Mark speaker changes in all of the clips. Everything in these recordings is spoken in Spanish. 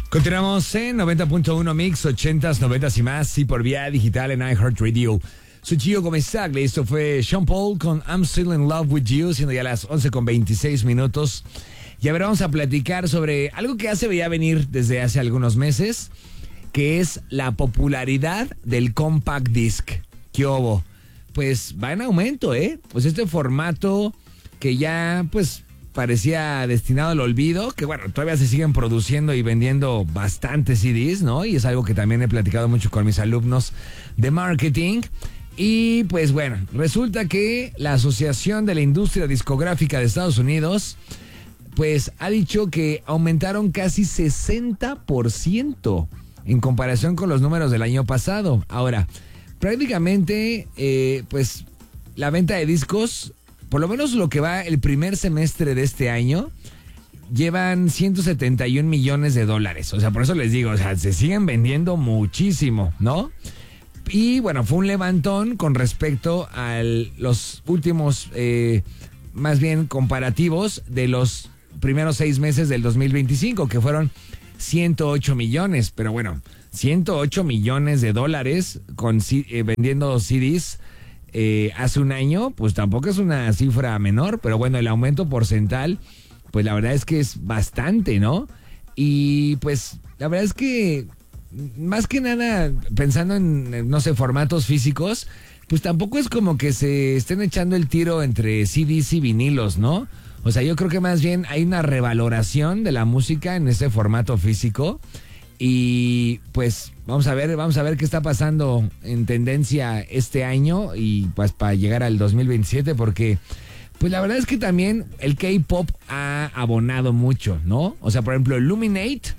Speaker 1: Continuamos en 90.1 Mix, 80s, 90s y más, y por vía digital en iHeartRadio. Soy Gio Gomezaglia, esto fue Sean Paul con I'm Still in Love with You, siendo ya las 11:26. Y ahora vamos a platicar sobre algo que ya se veía venir desde hace algunos meses, que es la popularidad del compact disc. ¿Qué hubo? Pues va en aumento, Pues este formato que ya, pues, parecía destinado al olvido, que bueno, todavía se siguen produciendo y vendiendo bastantes CDs, ¿no? Y es algo que también he platicado mucho con mis alumnos de marketing. Y pues bueno, resulta que la Asociación de la Industria Discográfica de Estados Unidos, pues ha dicho que aumentaron casi 60% en comparación con los números del año pasado. Ahora, prácticamente, pues la venta de discos, por lo menos lo que va el primer semestre de este año, llevan $171 millones. O sea, por eso les digo, o sea, se siguen vendiendo muchísimo, ¿no? Y bueno, fue un levantón con respecto a los últimos, más bien comparativos de los primeros 6 meses del 2025, que fueron 108 millones. Pero bueno, $108 millones vendiendo CDs. Hace un año, pues tampoco es una cifra menor, pero bueno, el aumento porcentual, pues la verdad es que es bastante, ¿no? Y pues la verdad es que más que nada, pensando en, no sé, formatos físicos, pues tampoco es como que se estén echando el tiro entre CDs y vinilos, ¿no? O sea, yo creo que más bien hay una revaloración de la música en ese formato físico. Y pues vamos a ver qué está pasando en tendencia este año y pues para llegar al 2027, porque pues la verdad es que también el K-pop ha abonado mucho, ¿no? O sea, por ejemplo, Illuminate,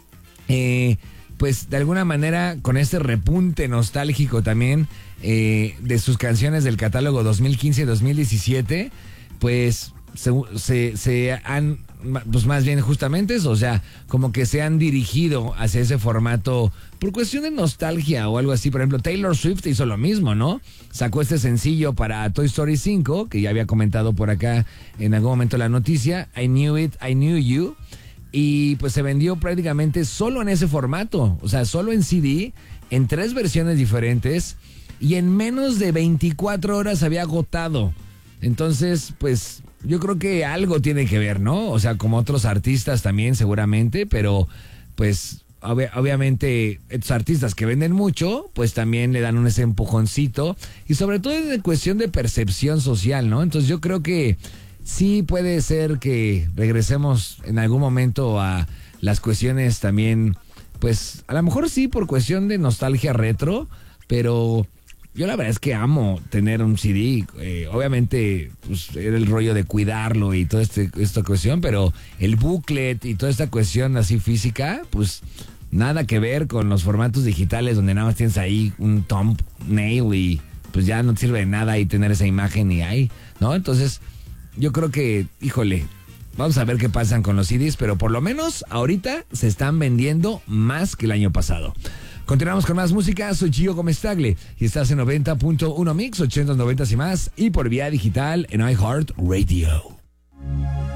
Speaker 1: pues de alguna manera con este repunte nostálgico también de sus canciones del catálogo 2015-2017, pues se han, pues más bien justamente eso, o sea, como que se han dirigido hacia ese formato por cuestión de nostalgia o algo así. Por ejemplo, Taylor Swift hizo lo mismo, ¿no? Sacó este sencillo para Toy Story 5, que ya había comentado por acá en algún momento la noticia, I Knew It, I Knew You, y pues se vendió prácticamente solo en ese formato, o sea, solo en CD, en 3 versiones diferentes, y en menos de 24 horas había agotado. Entonces, pues yo creo que algo tiene que ver, ¿no? O sea, como otros artistas también seguramente, pero pues obviamente estos artistas que venden mucho, pues también le dan ese empujoncito, y sobre todo es de cuestión de percepción social, ¿no? Entonces yo creo que sí puede ser que regresemos en algún momento a las cuestiones también, pues a lo mejor sí por cuestión de nostalgia retro, pero yo la verdad es que amo tener un CD. Obviamente, pues era el rollo de cuidarlo y toda esta cuestión, pero el booklet y toda esta cuestión así física, pues nada que ver con los formatos digitales donde nada más tienes ahí un thumbnail y pues ya no te sirve de nada ahí tener esa imagen y ahí, ¿no? Entonces, yo creo que, híjole, vamos a ver qué pasan con los CDs, pero por lo menos ahorita se están vendiendo más que el año pasado. Continuamos con más música, soy Gio Gomezaglia y estás en 90.1 Mix, 80s, 90s y más, y por vía digital en iHeartRadio.